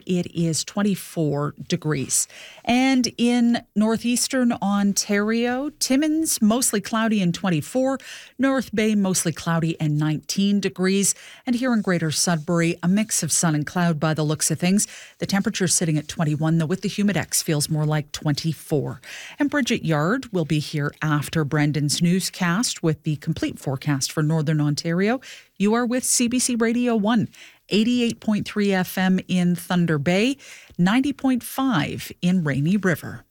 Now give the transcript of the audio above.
it is 24 degrees. And in northeastern Ontario, Timmins, mostly cloudy and 24. North Bay, mostly cloudy and 19 degrees. And here in Greater Sudbury, a mix of sun and cloud by the looks of things. The temperature sitting at 21, though with the humidex feels more like 24. And Bridget Yard will be here after Brendan's newscast with the complete forecast for Northern Ontario. You are with CBC Radio 1, 88.3 FM in Thunder Bay, 90.5 in Rainy River.